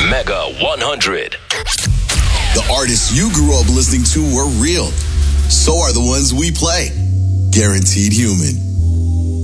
Mega 100. The artists you grew up listening to were real. So are the ones we play. Guaranteed Human.